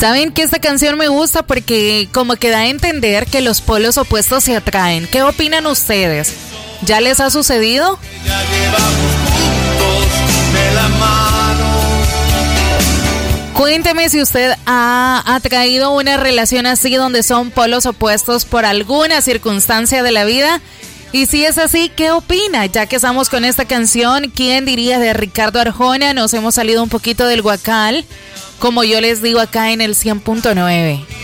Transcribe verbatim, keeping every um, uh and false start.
Saben que esta canción me gusta porque como que da a entender que los polos opuestos se atraen. ¿Qué opinan ustedes? ¿Ya les ha sucedido? Ya llevamos juntos de la mano. Cuénteme si usted ha atraído una relación así donde son polos opuestos por alguna circunstancia de la vida. Y si es así, ¿qué opina? Ya que estamos con esta canción, ¿quién diría de Ricardo Arjona? Nos hemos salido un poquito del guacal, como yo les digo acá en el cien punto nueve.